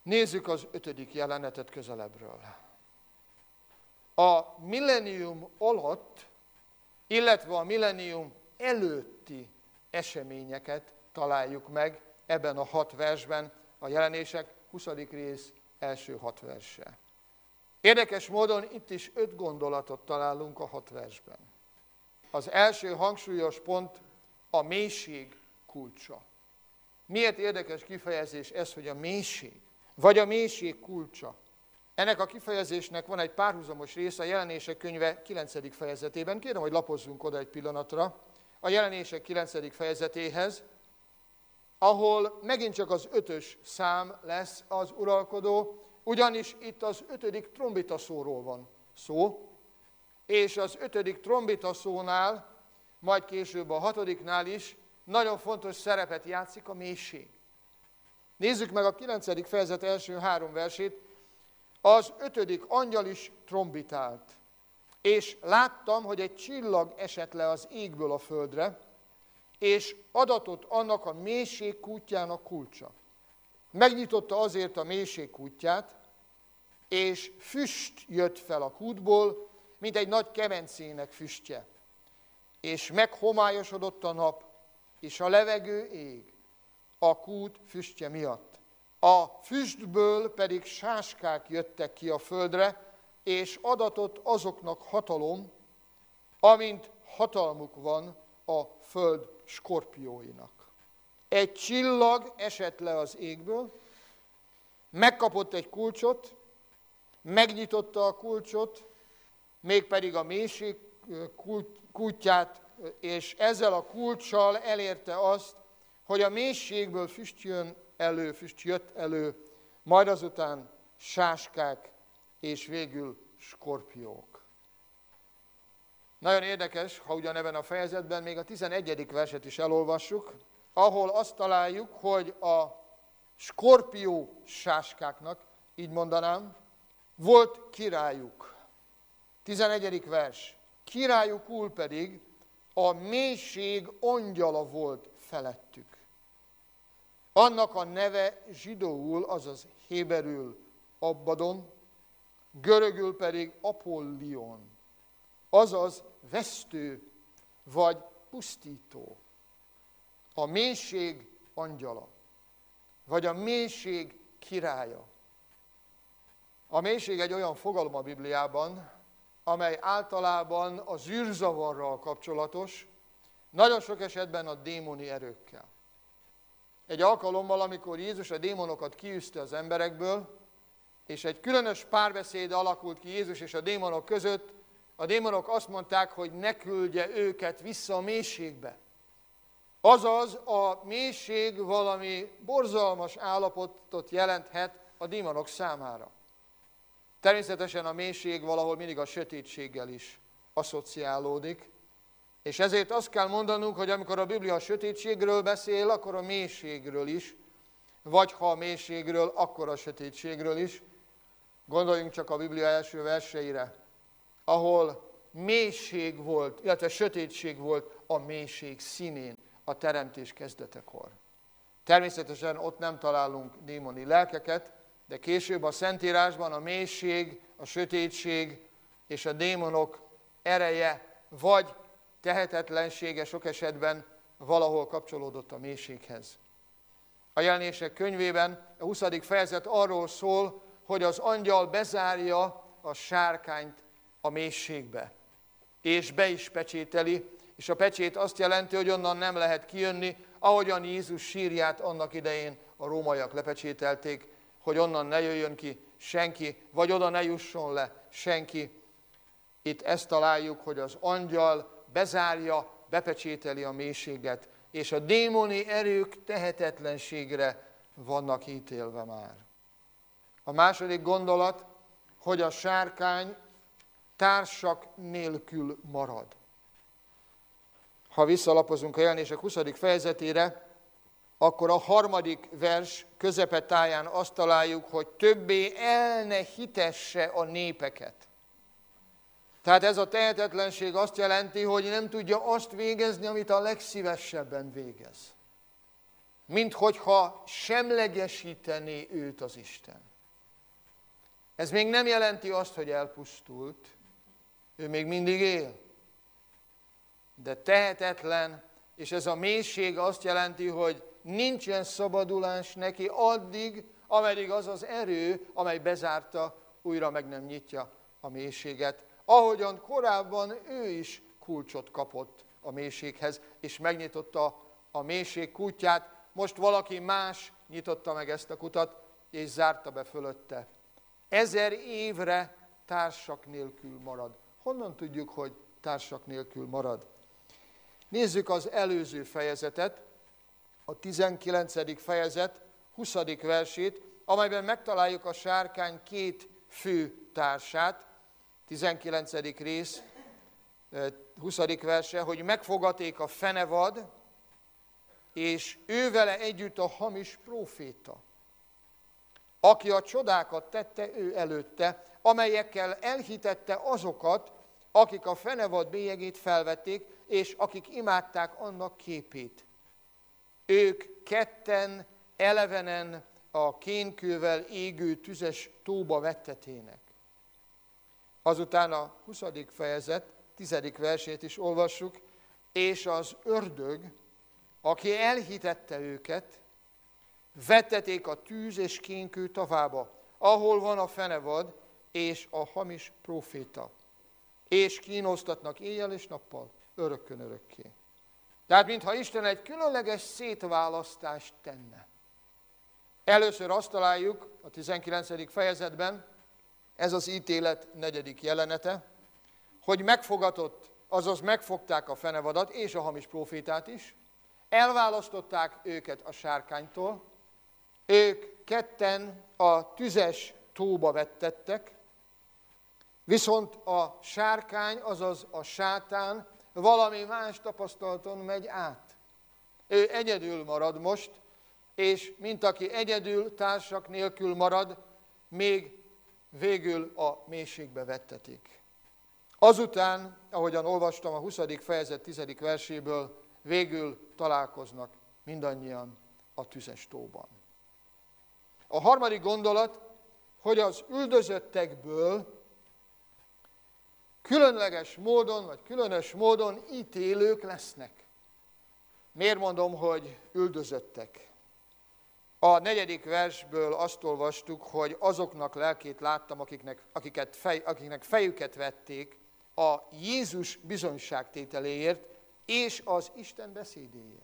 Nézzük az 5. jelenetet közelebbről. A millennium alatt, illetve a millennium előtti eseményeket találjuk meg ebben a 6 versben, a Jelenések 20. rész első 6 verse. Érdekes módon itt is 5 gondolatot találunk a 6 versben. Az első hangsúlyos pont a mélység kulcsa. Miért érdekes kifejezés ez, hogy a mélység, vagy a mélység kulcsa? Ennek a kifejezésnek van egy párhuzamos része a Jelenések könyve 9. fejezetében. Kérem, hogy lapozzunk oda egy pillanatra a Jelenések 9. fejezetéhez, ahol megint csak az 5-ös szám lesz az uralkodó, ugyanis itt az 5. trombitaszóról van szó, és az 5. trombitaszónál, majd később a 6-nál is nagyon fontos szerepet játszik a mélység. Nézzük meg a 9. fejezet első 3 versét. Az 5. angyal is trombitált, és láttam, hogy egy csillag esett le az égből a földre, és adatott annak a mélység kútjának kulcsa. Megnyitotta azért a mélység kútját, és füst jött fel a kútból, mint egy nagy kemencének füstje. És meghomályosodott a nap, és a levegő ég a kút füstje miatt. A füstből pedig sáskák jöttek ki a földre, és adatott azoknak hatalom, amint hatalmuk van a föld skorpióinak. Egy csillag esett le az égből, megkapott egy kulcsot, megnyitotta a kulcsot, mégpedig a mélység kútját, és ezzel a kulccsal elérte azt, hogy a mélységből füst jött elő, majd azután sáskák, és végül skorpiók. Nagyon érdekes, ha ugyanebben a fejezetben még a 11. verset is elolvassuk, ahol azt találjuk, hogy a skorpió sáskáknak, így mondanám, volt királyuk. 11. vers. Királyukul pedig a mélység angyala volt felettük. Annak a neve zsidóul, azaz héberül Abaddon, görögül pedig Apollion, azaz vesztő vagy pusztító. A mélység angyala, vagy a mélység királya. A mélység egy olyan fogalom a Bibliában, amely általában az űrzavarral kapcsolatos, nagyon sok esetben a démoni erőkkel. Egy alkalommal, amikor Jézus a démonokat kiűzte az emberekből, és egy különös párbeszéd alakult ki Jézus és a démonok között, a démonok azt mondták, hogy ne küldje őket vissza a mélységbe. Azaz a mélység valami borzalmas állapotot jelenthet a démonok számára. Természetesen a mélység valahol mindig a sötétséggel is asszociálódik, és ezért azt kell mondanunk, hogy amikor a Biblia a sötétségről beszél, akkor a mélységről is, vagy ha a mélységről, akkor a sötétségről is. Gondoljunk csak a Biblia első verseire, ahol mélység volt, illetve sötétség volt a mélység színén a teremtés kezdetekor. Természetesen ott nem találunk démoni lelkeket, de később a Szentírásban a mélység, a sötétség és a démonok ereje vagy tehetetlensége sok esetben valahol kapcsolódott a mélységhez. A Jelenések könyvében a 20. fejezet arról szól, hogy az angyal bezárja a sárkányt a mélységbe, és be is pecsételi, és a pecsét azt jelenti, hogy onnan nem lehet kijönni, ahogyan Jézus sírját annak idején a rómaiak lepecsételték, hogy onnan ne jöjjön ki senki, vagy oda ne jusson le senki. Itt ezt találjuk, hogy az angyal bezárja, bepecsételi a mélységet, és a démoni erők tehetetlenségre vannak ítélve már. A második gondolat, hogy a sárkány társak nélkül marad. Ha visszalapozunk a Jelenések 20. fejezetére, akkor a 3. vers közepetáján azt találjuk, hogy többé el ne hitesse a népeket. Tehát ez a tehetetlenség azt jelenti, hogy nem tudja azt végezni, amit a legszívesebben végez. minthogyha semlegesítené őt az Isten. Ez még nem jelenti azt, hogy elpusztult, ő még mindig él. De tehetetlen, és ez a mélység azt jelenti, hogy nincsen szabadulás neki addig, ameddig az az erő, amely bezárta, újra meg nem nyitja a mélységet. Ahogyan korábban ő is kulcsot kapott a mélységhez, és megnyitotta a mélység kútját, most valaki más nyitotta meg ezt a kutat, és zárta be fölötte. 1000 évre társak nélkül marad. Honnan tudjuk, hogy társak nélkül marad? Nézzük az előző fejezetet, a 19. fejezet 20. versét, amelyben megtaláljuk a sárkány két fő társát, 19. rész, 20. verse, hogy megfogaték a fenevad, és ő vele együtt a hamis próféta, aki a csodákat tette ő előtte, amelyekkel elhitette azokat, akik a fenevad bélyegét felvették, és akik imádták annak képét. Ők ketten elevenen a kénkővel égő tüzes tóba vettetének. Azután a 20. fejezet 10. versét is olvassuk, és az ördög, aki elhitette őket, vetteték a tűz és kénkő tavába, ahol van a fenevad és a hamis próféta, és kínoztatnak éjjel és nappal, örökkön örökké. Tehát, mintha Isten egy különleges szétválasztást tenne. Először azt találjuk a 19. fejezetben, ez az ítélet 4. jelenete, hogy megfogatott, azaz megfogták a fenevadat és a hamis prófétát is, elválasztották őket a sárkánytól, ők ketten a tüzes tóba vettettek, viszont a sárkány, azaz a sátán valami más tapasztalaton megy át. Ő egyedül marad most, és mint aki egyedül, társak nélkül marad, még végül a mélységbe vettetik. Azután, ahogyan olvastam a 20. fejezet 10. verséből, végül találkoznak mindannyian a tüzes tóban. A harmadik gondolat, hogy az üldözöttekből különleges módon, vagy különös módon ítélők lesznek. Miért mondom, hogy üldözöttek? A 4. versből azt olvastuk, hogy azoknak lelkét láttam, akiknek fejüket vették a Jézus bizonyságtételéért és az Isten beszédéért.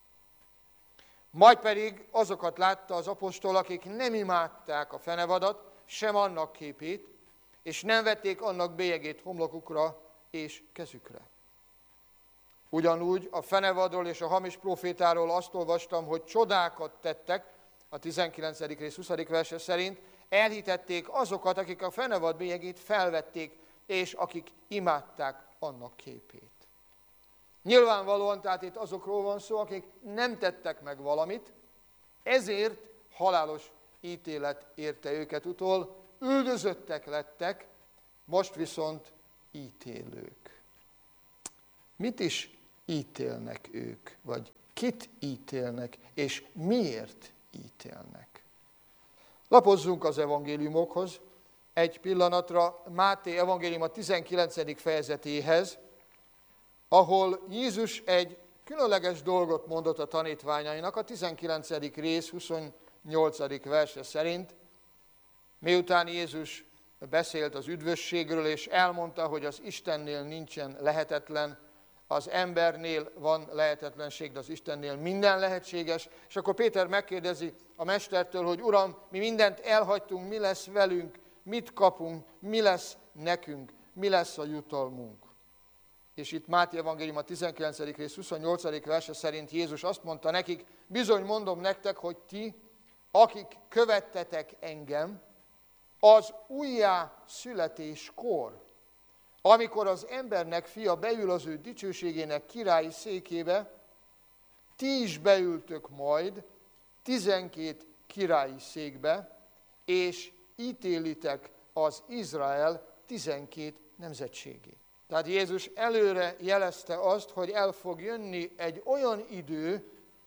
Majd pedig azokat látta az apostol, akik nem imádták a fenevadat, sem annak képét, és nem vették annak bélyegét homlokukra és kezükre. Ugyanúgy a fenevadról és a hamis profétáról azt olvastam, hogy csodákat tettek, a 19. rész 20. verse szerint, elhitették azokat, akik a fenevad bélyegét felvették, és akik imádták annak képét. Nyilvánvalóan tehát itt azokról van szó, akik nem tettek meg valamit, ezért halálos ítélet érte őket utol, üldözöttek lettek, most viszont ítélők. Mit is ítélnek ők, vagy kit ítélnek, és miért ítélnek? Lapozzunk az evangéliumokhoz egy pillanatra, Máté evangélium a 19. fejezetéhez, ahol Jézus egy különleges dolgot mondott a tanítványainak, a 19. rész 28. verse szerint, miután Jézus beszélt az üdvösségről, és elmondta, hogy az Istennél nincsen lehetetlen, az embernél van lehetetlenség, de az Istennél minden lehetséges. És akkor Péter megkérdezi a mestertől, hogy Uram, mi mindent elhagytunk, mi lesz velünk, mit kapunk, mi lesz nekünk, mi lesz a jutalmunk. És itt Máté evangélium a 19. rész 28. verse szerint Jézus azt mondta nekik, bizony mondom nektek, hogy ti, akik követtetek engem, az újjászületéskor, amikor az embernek fia beül az ő dicsőségének királyi székébe, ti is beültök majd 12 királyi székbe, és ítélitek az Izrael 12 nemzetségét. Tehát Jézus előre jelezte azt, hogy el fog jönni egy olyan idő,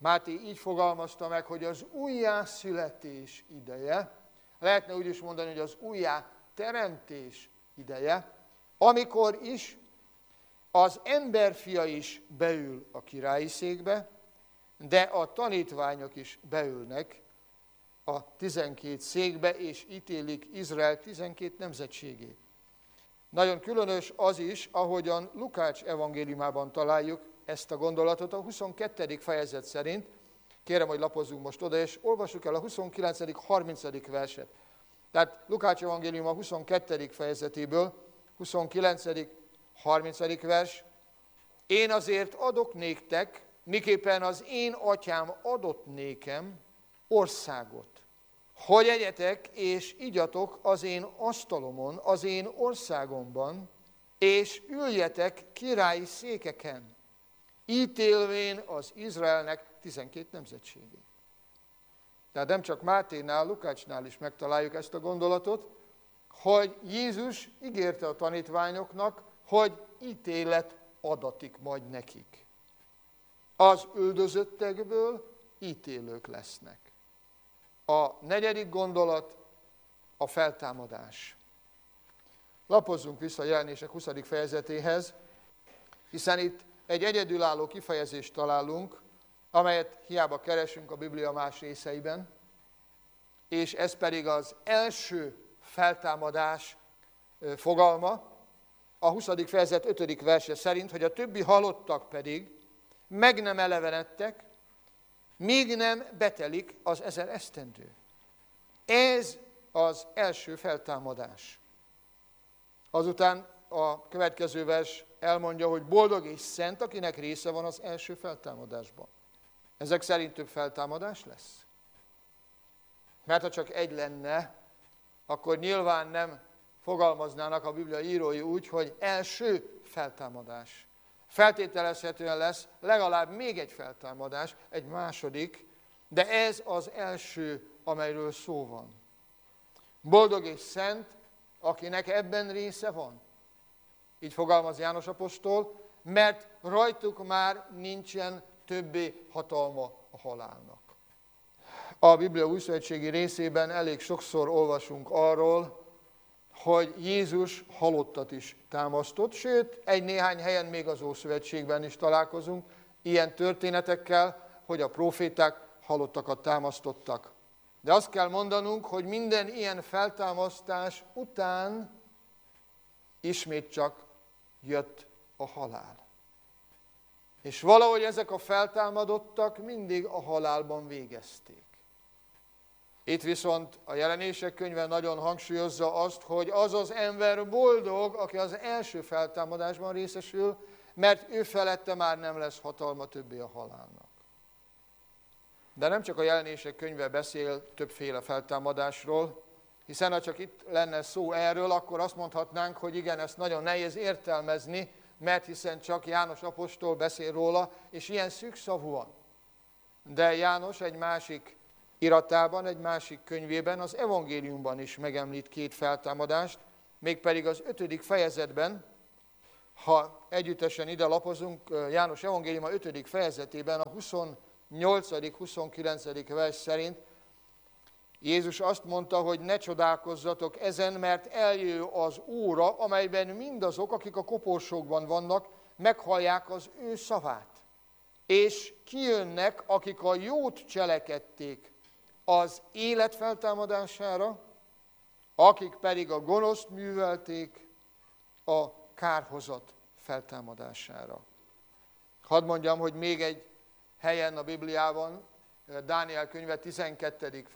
Máté így fogalmazta meg, hogy az újjászületés ideje, lehetne úgy is mondani, hogy az újjáteremtés ideje, amikor is az emberfia is beül a királyi székbe, de a tanítványok is beülnek a 12 székbe, és ítélik Izrael 12 nemzetségét. Nagyon különös az is, ahogyan Lukács evangéliumában találjuk ezt a gondolatot a 22. fejezet szerint. Kérem, hogy lapozzunk most oda, és olvassuk el a 29. 30. verset. Tehát Lukács evangélium a 22. fejezetéből, 29. 30. vers. Én azért adok néktek, miképpen az én atyám adott nékem országot, hogy egyetek és igyatok az én asztalomon, az én országomban, és üljetek királyi székeken, ítélvén az Izraelnek 12 nemzetségét. Tehát nem csak Máténál, Lukácsnál is megtaláljuk ezt a gondolatot, hogy Jézus ígérte a tanítványoknak, hogy ítélet adatik majd nekik. Az üldözöttekből ítélők lesznek. A negyedik gondolat a feltámadás. Lapozzunk vissza a Jelenések 20. fejezetéhez, hiszen itt egy egyedülálló kifejezést találunk, amelyet hiába keresünk a Biblia más részeiben, és ez pedig az első feltámadás fogalma, a 20. fejezet 5. verse szerint, hogy a többi halottak pedig meg nem elevenedtek, míg nem betelik az 1000 esztendő. Ez az első feltámadás. Azután a következő vers elmondja, hogy boldog és szent, akinek része van az első feltámadásban. Ezek szerint több feltámadás lesz? Mert ha csak egy lenne, akkor nyilván nem fogalmaznának a Biblia írói úgy, hogy első feltámadás. Feltételezhetően lesz legalább még egy feltámadás, egy második, de ez az első, amelyről szó van. Boldog és szent, akinek ebben része van. Így fogalmaz János apostol, mert rajtuk már nincsen többé hatalma a halálnak. A Biblia újszövetségi részében elég sokszor olvasunk arról, hogy Jézus halottat is támasztott, sőt, egy-néhány helyen még az Ószövetségben is találkozunk ilyen történetekkel, hogy a próféták halottakat támasztottak. De azt kell mondanunk, hogy minden ilyen feltámasztás után ismét csak jött a halál. És valahogy ezek a feltámadottak mindig a halálban végezték. Itt viszont a Jelenések könyve nagyon hangsúlyozza azt, hogy az az ember boldog, aki az első feltámadásban részesül, mert ő felette már nem lesz hatalma többé a halálnak. De nem csak a Jelenések könyve beszél többféle feltámadásról, hiszen ha csak itt lenne szó erről, akkor azt mondhatnánk, hogy igen, ezt nagyon nehéz értelmezni, mert hiszen csak János apostol beszél róla, és ilyen szűkszavúan. De János egy másik iratában, egy másik könyvében, az evangéliumban is megemlít két feltámadást, mégpedig az 5. fejezetben, ha együttesen ide lapozunk, János evangéliuma 5. fejezetében a 28.-29. vers szerint Jézus azt mondta, hogy ne csodálkozzatok ezen, mert eljő az óra, amelyben mindazok, akik a koporsókban vannak, meghallják az ő szavát. És kijönnek, akik a jót cselekedték az élet feltámadására, akik pedig a gonoszt művelték a kárhozat feltámadására. Hadd mondjam, hogy még egy helyen a Bibliában, Dániel könyve 12.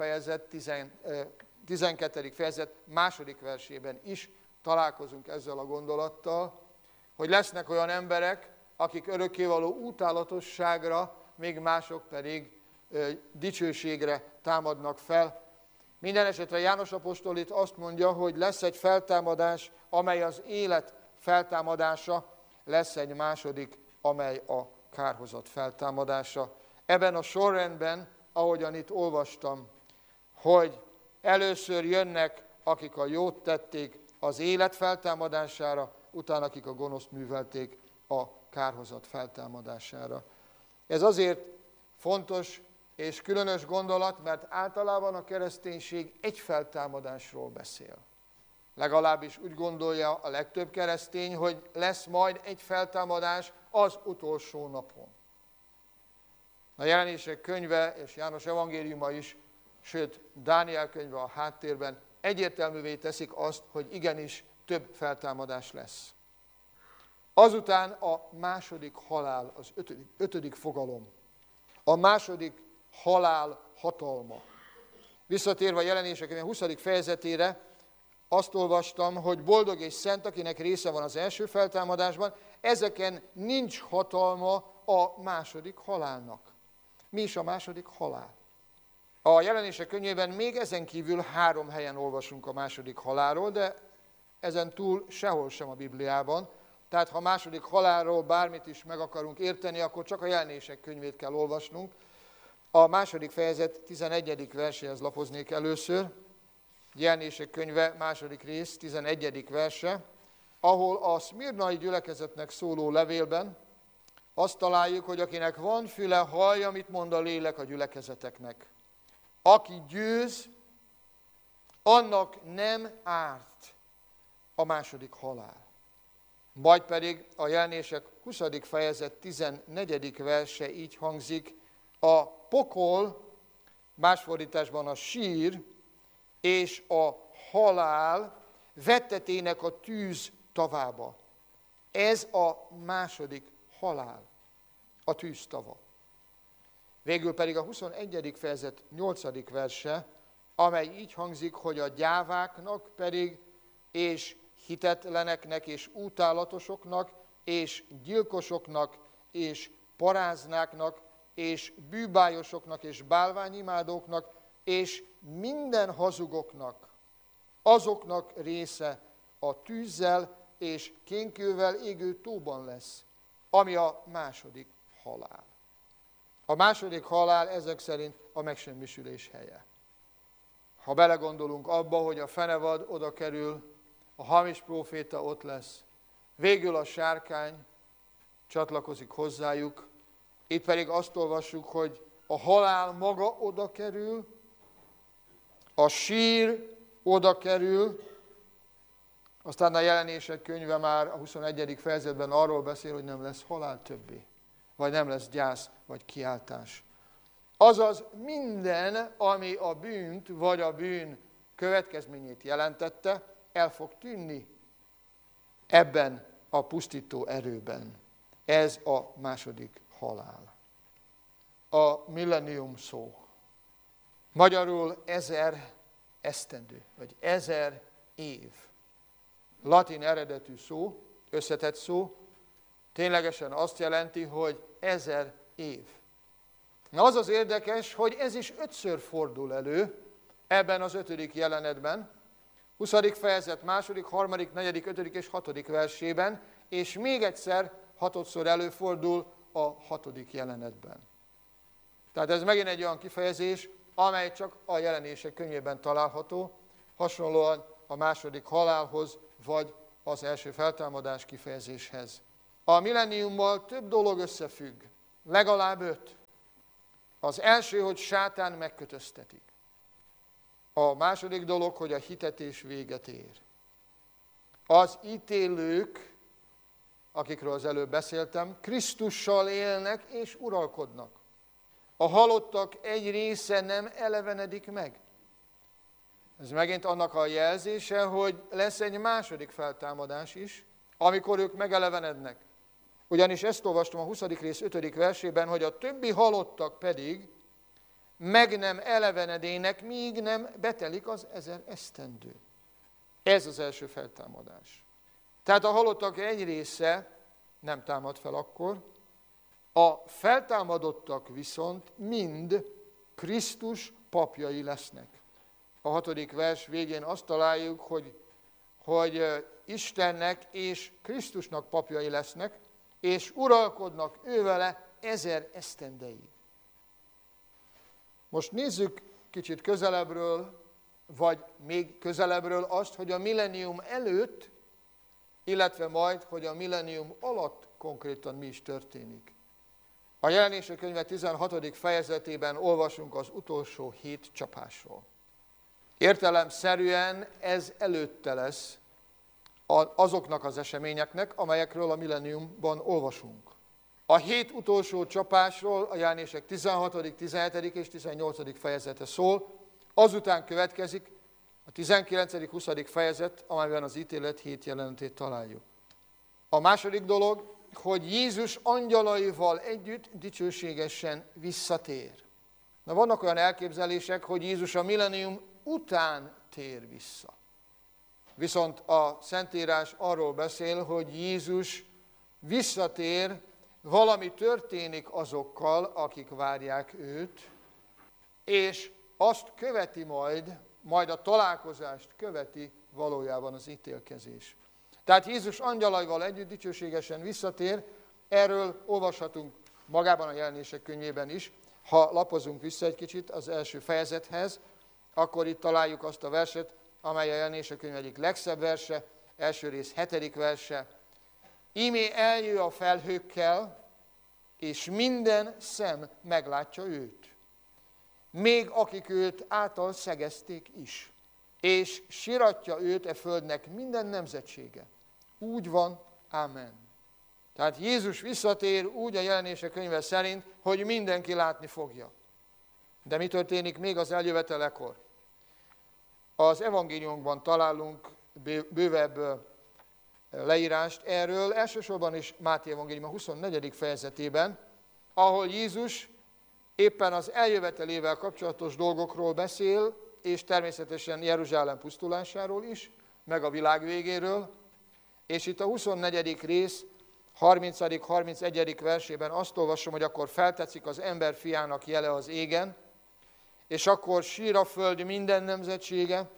fejezet második versében is találkozunk ezzel a gondolattal, hogy lesznek olyan emberek, akik örökkévaló utálatosságra, még mások pedig dicsőségre támadnak fel. Minden esetre János apostol itt azt mondja, hogy lesz egy feltámadás, amely az élet feltámadása, lesz egy második, amely a kárhozat feltámadása. Ebben a sorrendben, ahogyan itt olvastam, hogy először jönnek, akik a jót tették az élet feltámadására, utána akik a gonoszt művelték a kárhozat feltámadására. Ez azért fontos és különös gondolat, mert általában a kereszténység egy feltámadásról beszél. Legalábbis úgy gondolja a legtöbb keresztény, hogy lesz majd egy feltámadás az utolsó napon. A Jelenések könyve és János evangéliuma is, sőt Dániel könyve a háttérben egyértelművé teszik azt, hogy igenis több feltámadás lesz. Azután a második halál, az ötödik fogalom. A második halál hatalma. Visszatérve a Jelenések könyve 20. fejezetére, azt olvastam, hogy boldog és szent, akinek része van az első feltámadásban, ezeken nincs hatalma a második halálnak. Mi is a második halál? A Jelenések könyvében még ezen kívül 3 helyen olvasunk a második halálról, de ezen túl sehol sem a Bibliában. Tehát ha a második halálról bármit is meg akarunk érteni, akkor csak a Jelenések könyvét kell olvasnunk. A második fejezet 11. verséhez lapoznék először. Jelenések könyve, második rész, 11. verse, ahol a szmirnai gyülekezetnek szóló levélben azt találjuk, hogy akinek van füle, hallja, mit mond a lélek a gyülekezeteknek. Aki győz, annak nem árt a második halál. Majd pedig a Jelenések 20. fejezet 14. verse így hangzik, a pokol, más fordításban a sír, és a halál vettetének a tűz tavába. Ez a második halál, a tűztava. Végül pedig a 21. fejezet 8. verse, amely így hangzik, hogy a gyáváknak pedig, és hitetleneknek, és utálatosoknak, és gyilkosoknak, és paráznáknak, és bűbájosoknak, és bálványimádóknak, és minden hazugoknak, azoknak része a tűzzel és kénkővel égő tóban lesz, ami a második halál. A második halál ezek szerint a megsemmisülés helye. Ha belegondolunk abba, hogy a fenevad oda kerül, a hamis próféta ott lesz, végül a sárkány csatlakozik hozzájuk, itt pedig azt olvassuk, hogy a halál maga oda kerül, a sír oda kerül, aztán a Jelenések könyve már a 21. fejezetben arról beszél, hogy nem lesz halál többé, vagy nem lesz gyász, vagy kiáltás. Azaz minden, ami a bűnt, vagy a bűn következményét jelentette, el fog tűnni ebben a pusztító erőben. Ez a második halál. A millennium szó. Magyarul 1000 esztendő, vagy 1000 év. Latin eredetű szó, összetett szó, ténylegesen azt jelenti, hogy 1000 év. Na az az érdekes, hogy ez is 5-ször fordul elő ebben az 5. jelenetben, 20. fejezet 2., 3., 4., 5. és 6. versében, és még egyszer 6-szor előfordul a 6. jelenetben. Tehát ez megint egy olyan kifejezés, amely csak a Jelenések könyvében található, hasonlóan a második halálhoz, vagy az első feltámadás kifejezéshez. A millenniummal több dolog összefügg, legalább 5. Az első, hogy sátán megkötöztetik. A második dolog, hogy a hitetés véget ér. Az ítélők, akikről az előbb beszéltem, Krisztussal élnek és uralkodnak. A halottak egy része nem elevenedik meg. Ez megint annak a jelzése, hogy lesz egy második feltámadás is, amikor ők megelevenednek. Ugyanis ezt olvastam a 20. rész 5. versében, hogy a többi halottak pedig meg nem elevenedének, míg nem betelik az 1000 esztendő. Ez az első feltámadás. Tehát a halottak egy része nem támad fel akkor, a feltámadottak viszont mind Krisztus papjai lesznek. A 6. vers végén azt találjuk, hogy Istennek és Krisztusnak papjai lesznek, és uralkodnak ővele 1000 esztendeig. Most nézzük kicsit közelebbről, vagy még közelebbről azt, hogy a millennium előtt, illetve majd, hogy a millennium alatt konkrétan mi is történik. A Jelenések könyve 16. fejezetében olvasunk az utolsó 7 csapásról. Értelemszerűen ez előtte lesz azoknak az eseményeknek, amelyekről a millenniumban olvasunk. A 7 utolsó csapásról a Jelenések 16., 17. és 18. fejezete szól, azután következik a 19., 20. fejezet, amelyben az ítélet 7 jelenetét találjuk. A második dolog, hogy Jézus angyalaival együtt dicsőségesen visszatér. Na, vannak olyan elképzelések, hogy Jézus a millennium után tér vissza. Viszont a Szentírás arról beszél, hogy Jézus visszatér, valami történik azokkal, akik várják őt, és azt követi majd a találkozást követi valójában az ítélkezés. Tehát Jézus angyalaival együtt dicsőségesen visszatér, erről olvashatunk magában a Jelenések könyvében is. Ha lapozunk vissza egy kicsit az első fejezethez, akkor itt találjuk azt a verset, amely a Jelenések könyv egyik legszebb verse, első rész 7. verse. Ímé eljő a felhőkkel, és minden szem meglátja őt. Még akik őt által szegezték is. És siratja őt e földnek minden nemzetsége. Úgy van, ámen. Tehát Jézus visszatér úgy a Jelenések könyve szerint, hogy mindenki látni fogja. De mi történik még az eljövetelekor? Az evangéliumban találunk bővebb leírást erről, elsősorban is Máté evangélium a 24. fejezetében, ahol Jézus éppen az eljövetelével kapcsolatos dolgokról beszél, és természetesen Jeruzsálem pusztulásáról is, meg a világ végéről, és itt a 24. rész 30.-31. versében azt olvasom, hogy akkor feltetszik az ember fiának jele az égen, és akkor sír a föld minden nemzetsége,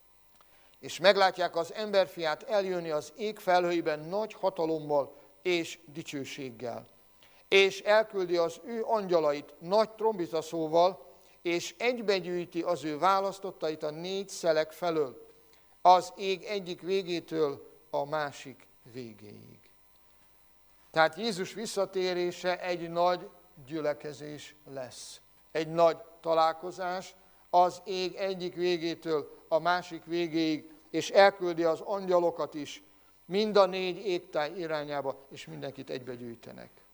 és meglátják az emberfiát eljönni az ég felhőiben nagy hatalommal és dicsőséggel. És elküldi az ő angyalait nagy trombitaszóval, és egybegyűjti az ő választottait a 4 szelek felől, az ég egyik végétől a másik végéig. Tehát Jézus visszatérése egy nagy gyülekezés lesz. Egy nagy találkozás az ég egyik végétől a másik végéig, és elküldi az angyalokat is mind a 4 égtáj irányába, és mindenkit egybegyűjtenek.